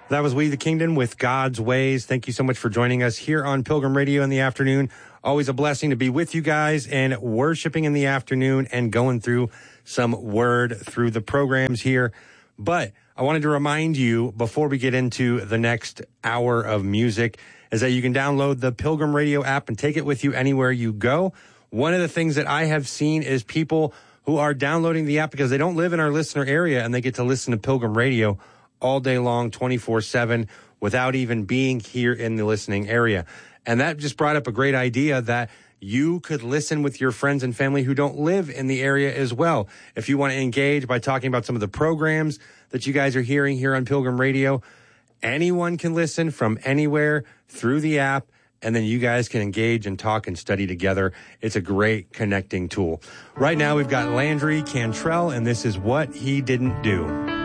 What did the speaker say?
That was We the Kingdom with God's Ways. Thank you so much for joining us here on Pilgrim Radio in the afternoon. Always a blessing to be with you guys and worshiping in the afternoon and going through some word through the programs here. But I wanted to remind you before we get into the next hour of music is that you can download the Pilgrim Radio app and take it with you anywhere you go. One of the things that I have seen is people who are downloading the app because they don't live in our listener area and they get to listen to Pilgrim Radio all day long, 24/7, without even being here in the listening area. And that just brought up a great idea that you could listen with your friends and family who don't live in the area as well. If you want to engage by talking about some of the programs that you guys are hearing here on Pilgrim Radio, anyone can listen from anywhere through the app, and then you guys can engage and talk and study together. It's a great connecting tool. Right now, we've got Landry Cantrell, and this is What He Didn't Do.